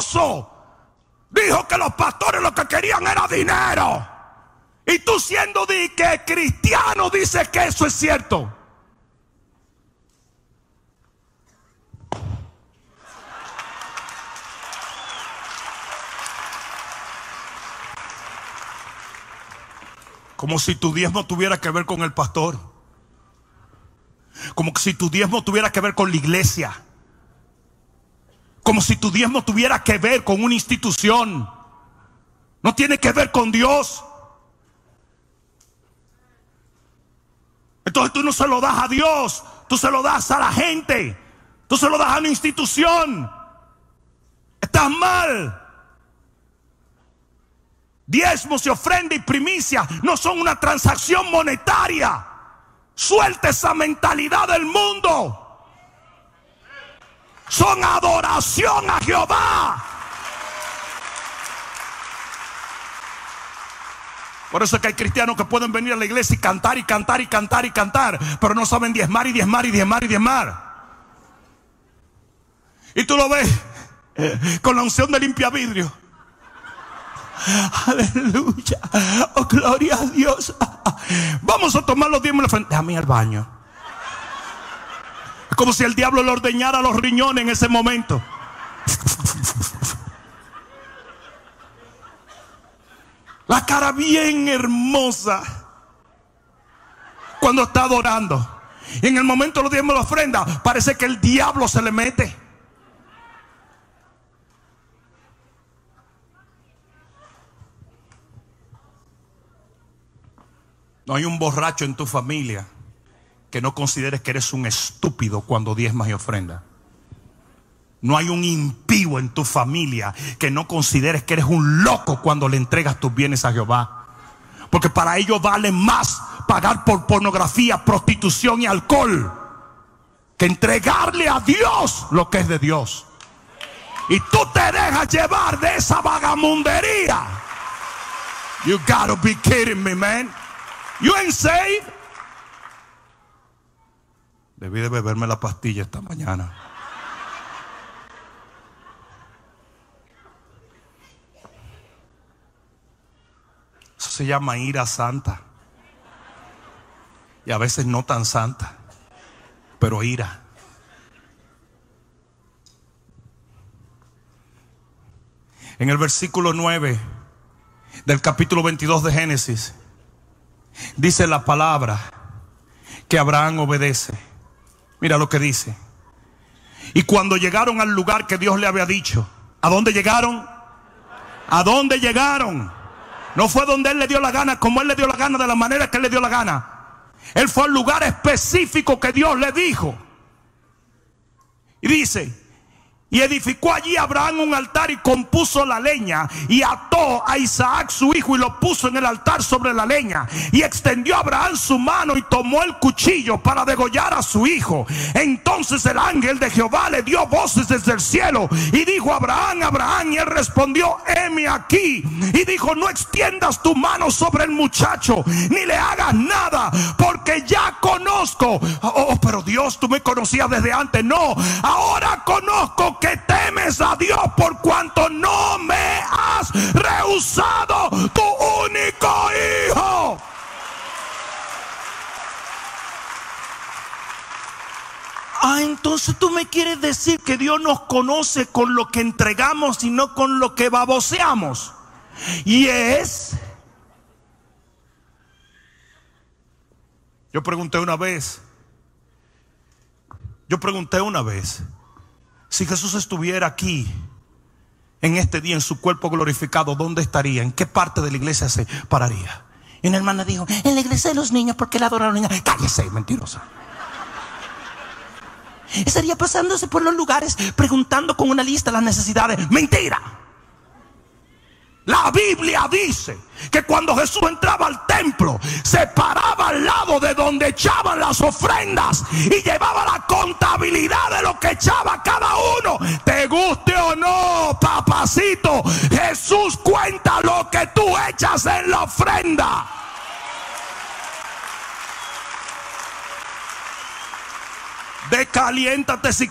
chismoso dijo que los pastores lo que querían era dinero. Y tú, siendo que cristiano, dices que eso es cierto. Como si tu diezmo tuviera que ver con el pastor. Como si tu diezmo tuviera que ver con la iglesia. Como si tu diezmo tuviera que ver con una institución. No tiene que ver con Dios. Entonces tú no se lo das a Dios, tú se lo das a la gente, tú se lo das a una institución. Estás mal. Diezmos y ofrenda y primicia no son una transacción monetaria. Suelta esa mentalidad del mundo. Son adoración a Jehová. Por eso es que hay cristianos que pueden venir a la iglesia y cantar y cantar y cantar y cantar, pero no saben diezmar y diezmar y diezmar y diezmar. Y tú lo ves con la unción de limpia vidrio. Aleluya. Oh, gloria a Dios. Vamos a tomar los diezmos frente. Déjame ir al baño. Es como si el diablo le ordeñara los riñones en ese momento. La cara bien hermosa cuando está adorando. Y en el momento de los diezmos de la ofrenda, parece que el diablo se le mete. No hay un borracho en tu familia que no consideres que eres un estúpido cuando diezmas y ofrendas. No hay un impío en tu familia que no consideres que eres un loco cuando le entregas tus bienes a Jehová. Porque para ellos vale más pagar por pornografía, prostitución y alcohol que entregarle a Dios lo que es de Dios. Y tú te dejas llevar de esa vagamundería. You gotta be kidding me, man. You ain't saved. Debí de beberme la pastilla esta mañana. Eso se llama ira santa. Y a veces no tan santa, pero ira. En el versículo 9 del capítulo 22 de Génesis, dice la palabra que Abraham obedece. Mira lo que dice. Y cuando llegaron al lugar que Dios le había dicho. ¿A dónde llegaron? ¿A dónde llegaron? No fue donde él le dio la gana, como él le dio la gana, de la manera que él le dio la gana. Él fue al lugar específico que Dios le dijo. Y dice: y edificó allí Abraham un altar y compuso la leña y ató a Isaac su hijo y lo puso en el altar sobre la leña. Y extendió Abraham su mano y tomó el cuchillo para degollar a su hijo. Entonces el ángel de Jehová le dio voces desde el cielo y dijo: Abraham, Abraham. Y él respondió: heme aquí. Y dijo: no extiendas tu mano sobre el muchacho ni le hagas nada, porque ya conozco. Pero Dios, tú me conocías desde antes. No, ahora conozco que temes a Dios por cuanto no me has rehusado tu único hijo. Entonces tú me quieres decir que Dios nos conoce con lo que entregamos y no con lo que baboseamos. Yo pregunté una vez si Jesús estuviera aquí en este día en su cuerpo glorificado, ¿dónde estaría? ¿En qué parte de la iglesia se pararía? Y una hermana dijo: en la iglesia de los niños, porque él adora a los niños. Cállese, mentirosa. Estaría pasándose por los lugares preguntando con una lista las necesidades. Mentira. La Biblia dice que cuando Jesús entraba al templo, se paraba al lado de donde echaban las ofrendas y llevaba la contabilidad de lo que echaba cada uno. Te guste o no, papacito, Jesús cuenta lo que tú echas en la ofrenda. Descaliéntate si